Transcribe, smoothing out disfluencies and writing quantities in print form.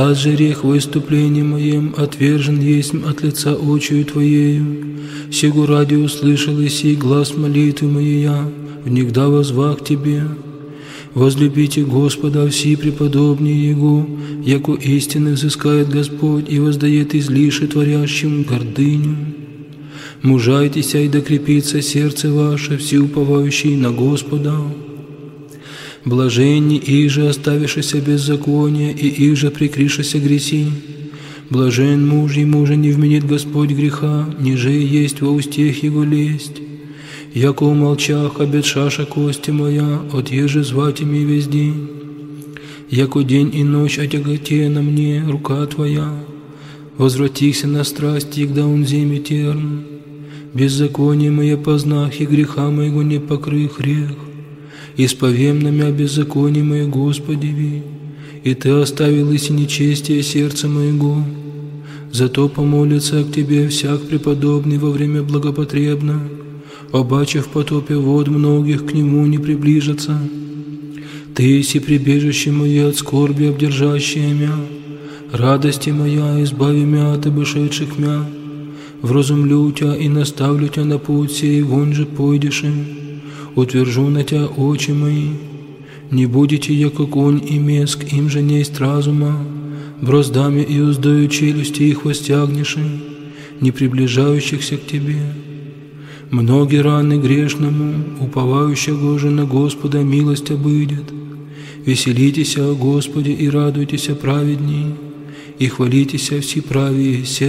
От же рех выступлений моем отвержен есть от лица очию Твоею. Сего ради услышал и сей глаз молитвы моей я, внегда возвах к Тебе. Возлюбите Господа все преподобнее Его, яко истины взыскает Господь и воздает излиши творящим гордыню. Мужайтеся и докрепится сердце ваше, все уповающие на Господа. Блаженни иже оставившися беззакония, и иже прикришися греси. Блажен муж, ему же не вменит Господь греха, ниже есть во устех его лесть. Яко умолчах, обетшаша кости моя, отъеже звать ими весь день. Яко день и ночь отяготе на мне рука Твоя, возвратихся на страсти, когда он зим терн. Беззаконие мое познах, и греха моего не покрых грех. Исповем на мя беззаконие мое, Господи, и Ты оставил и нечестие сердца моего. Зато помолится к Тебе всяк преподобный во время благопотребно, обаче в потопе вод многих к Нему не приближатся. Ты еси прибежище мое от скорби обдержащее мя, радости моя, избави мя от обошедших мя. Вразумлю Тя и наставлю Тя на путь сей, вон же пойдешь им. Утвержу на Тя очи мои. Не будете, яко конь и меск, им же несть разума. Броздами и уздою челюсти их востягнеши, не приближающихся к Тебе. Многие раны грешному, уповающего же на Господа милость обыдет. Веселитесь о Господе и радуйтесь о праведней, и хвалитесь о всеправии